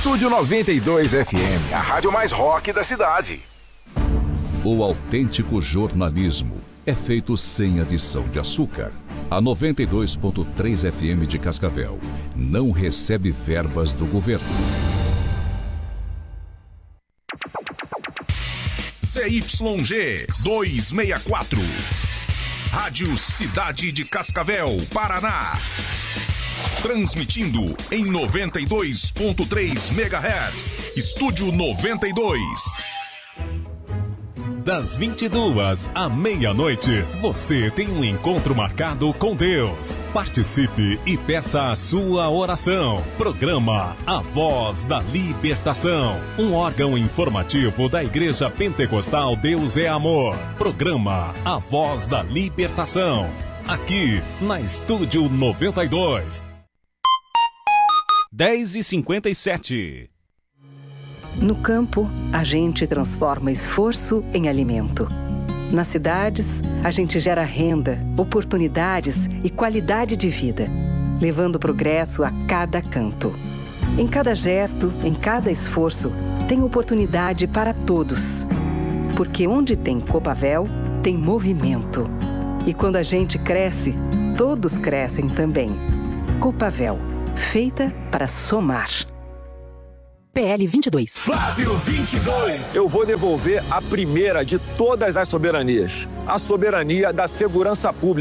Estúdio 92 FM, a rádio mais rock da cidade. O autêntico jornalismo é feito sem adição de açúcar. A 92.3 FM de Cascavel não recebe verbas do governo. CYG 264. Rádio Cidade de Cascavel, Paraná. Transmitindo em 92.3 MHz. Estúdio 92. Das 22 à meia-noite, você tem um encontro marcado com Deus. Participe e peça a sua oração. Programa A Voz da Libertação, um órgão informativo da Igreja Pentecostal Deus é Amor. Programa A Voz da Libertação, aqui na Estúdio 92. 10h57. No campo, a gente transforma esforço em alimento. Nas cidades, a gente gera renda, oportunidades e qualidade de vida, levando progresso a cada canto. Em cada gesto, em cada esforço, tem oportunidade para todos. Porque onde tem Copavel, tem movimento. E quando a gente cresce, todos crescem também. Copavel, feita para somar. PL 22. Flávio 22. Eu vou devolver a primeira de todas as soberanias. A soberania da segurança pública.